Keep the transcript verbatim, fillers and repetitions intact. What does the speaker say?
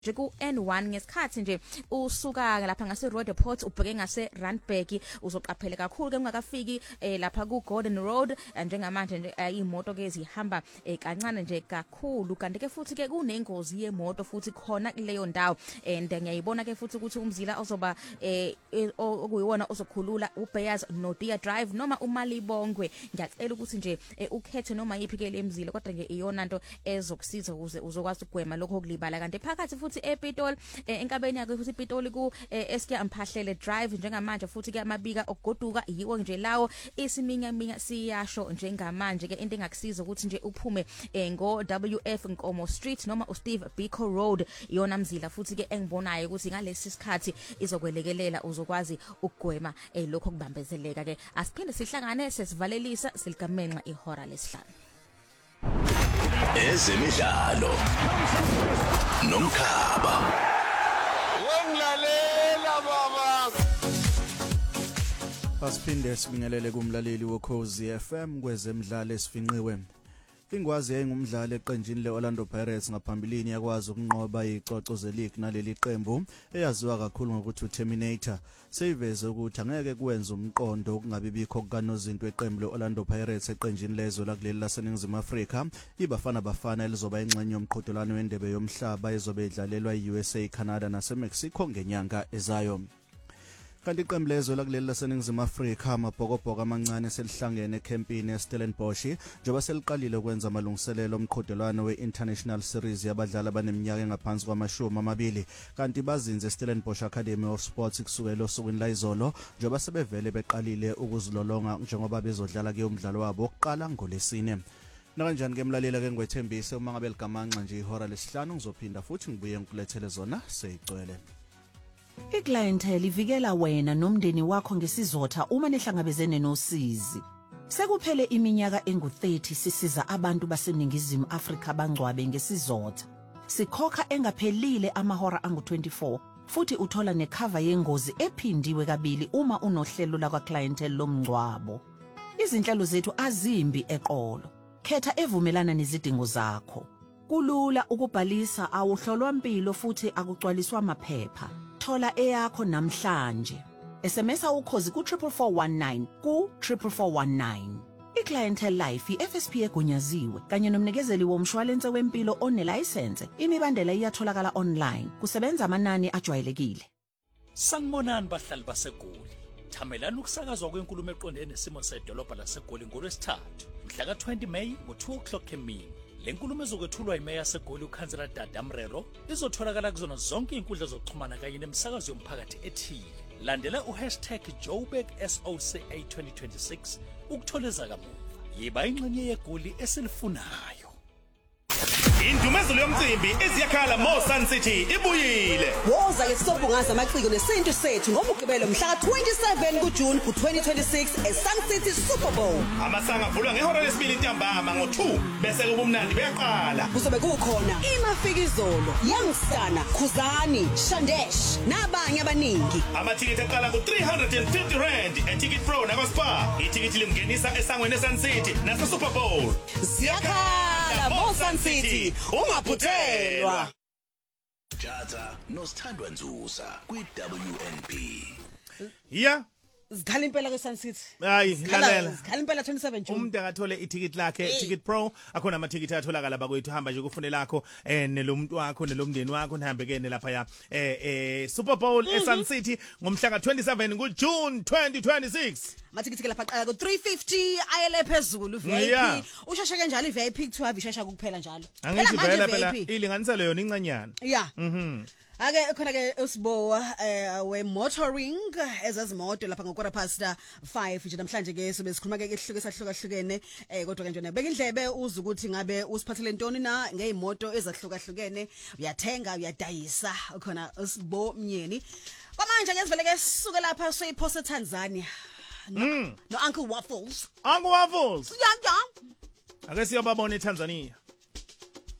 nje ku N one ngesikhathi nje usuka lapha ngase Roodepoort ubheke ngase Randburg uzoqaphela kakhulu ke ungakafiki eh, lapha ku Gordon Road njengamanje nje imoto ke ezihamba eh, kancane nje kakhulu kanti ke futhi ke kunengozi yemoto futhi khona kuleyo ndawo and ngiyayibona ke futhi ukuthi umzila ozoba eh, okuyiwona ozokhulula uBeyers no Deer Drive noma uMalibongwe ngiyacela ukuthi nje eh, ukhethe noma yipi ke lemzila kodwa nje iyona nto ezokusiza ukuze uzokwazi ukugwema lokho okulibala kanti phakathi futhi ePitoli eh, enkabeni yakhe futhi iPitoli ku eh, S K Mphahlele Drive njengamanje futhi ke amabika okugoduka yiwo nje lawo isiminya minya siyasho njengamanje ke into engakusiza ukuthi nje uphume eh, ngo W F Nkomo Street noma uSteve Biko Road iyona mzila futhi ke engibonayo ukuthi ngalesi sikhathi izokwelekelela uzokwazi ukugwema eh, lokho kubambezeleka ke asiphinde sihlangane sesivalelisa siligamenxa ihora lesihlanu ezemidlalo nomkhaba wenglalela baba Asiphinde sibingelele kumlaleli woKhozi F M kwezemidlalo esifinqiwe Ingwazi engumdlali eqenjini leOrlando Pirates ngaphambilini yakwazi ukunqoba icoco ze-league naleli qembu eyaziwa kakhulu ngokuthi uTerminator seyiveze ukuthi angeke kuwenza umqondo ukungabibikho kukaNozinto weqembu leOrlando Pirates eqenjini lezwe lakuleli laseNingizimu Afrika iBafana Bafana elizoba ingxenye yomqhudelwano wendebe yomhlaba ezobe idlalelwa e-U S A, Canada naseMexico ngenyanga ezayo. Kanti iqembu lezwe lakuleli laseNingizimu Afrika amabhokobhoko amancane selihlangene ecampini eStellenbosch njengoba seliqalile ukwenza amalungiselelo omqhudelwano we-International Series yabadlali abaneminyaka engaphansi kwamashumi amabili kanti bazinze eStellenbosch Academy of Sports kusukela osukwini layizolo njengoba sebevele beqalile ukuzilolonga njengoba bezodlala ke umdlalo wabo oqala ngolesine. Nakanjani ke mlalela ke ngwethembise uma ngabe ligamanxa nje ihora lesihlanu ngizophinda futhi ngibuye ngikulethele zona seyigcwele. Iclientele ivikela wena nomndeni wakho ngesizotha uma nehlangabezene nosizi. Sekuphele iminyaka engu thirty sisiza abantu baseNingizimu Afrika bangcwabe ngesizotha. Sikhokha engaphelile amahora angu twenty-four futhi uthola necover yengozi ephindiwe kabili uma unohlelo la kwaclientele lomngcwabo. Izinhlelo zethu azimbi eqolo. Khetha evumelana nezidingo zakho. Kulula ukubhalisa awuhlolwa impilo futhi akugcwaliswa amaphepha. Thola eyakho namhlanje. S M S ukhozi ku four four one nine ku four four one nine. iClientele Life iF S P egunyaziwe kanye nomnikezeli womshwalense wempilo onelicense. Imibandela iyatholakala online. Kusebenza amanani ajwayelekile. Sanibonani bahlali baseGoli. Thamelani ukusakazwa kwenkulumo eqondene nesimo sedolobha laseGoli ngolwesithathu mhla ka twenty May ngo two o'clock emini. Lenkulumo ezokwethulwa iMeya yaseGoli uKhansela Dada Mrero izotholakala kuzona zonke inkundla zokuxhumana kanye nemsakazo yomphakathi ethile. Landela uhashtag Joburg S O C A twenty twenty-six ukutholeza kamuva. Yiba ingxenye yeGoli esilifunayo. Indumezelo yomcimbi eziyakhala Mo Sun City ibuyile. Woza ke sobungaza amaciko nesintu sethu ngomgqibelo mhla ka twenty-seven kuJune ku twenty twenty-six eSun City Super Bowl. Amasanga avulwa ngehora lesibili ntambama ngo two bese kubumnandi beyaqala. Kuzobe kukhona imafikizolo, Youngsana, Khuzani, Shandesh nabanye abaningi. Amathikiti aqala ku three hundred fifty rand eTicket Pro nakoSpa. Itikiti limngenisa esangweni eSun City nase Super Bowl. Siyakhala Mo Sun City. Ungaphuthelwa. Jata nosithandwa Nzusa kwi W N P. Yeah. Zikhala impela ke Sun City. Hayi, lalela. Zikhala impela twenty-seven June. Umuntu akathole iticket lakhe, Ticket Pro, akhona amathikiti atholakala bakwethu hamba nje kufune lakho eh nelomuntu wakho nelomndeni wakho nihambe ke lapha ya eh eh Super Bowl eSun City ngomhla ka twenty-seven kuJune twenty twenty-six. Amathikiti ke lapha aqala ku three fifty ayele phezulu V I P. Ushashe kanjalo iV I P twelve ishasha kuphela njalo. Angithi vela phela ilinganiselo yona incanyana. Yeah. Mhm. Ake khona ke usibo eh we motoring ezazimoto lapha ngokora past five nje namhlanje ke sobe sikhuluma ke ihluke sahluka hlukene eh kodwa ke njena beka indlebe uza ukuthi ngabe usiphathele ntoni na ngezimoto ezahluka hlukene uyathenga uyadayisa khona usibo Mnyeni kwamanje ke sivele ke sisuke lapha soyiphose eTanzania no, no Uncle Waffles Uncle Waffles yeah yeah ake siyababona eTanzania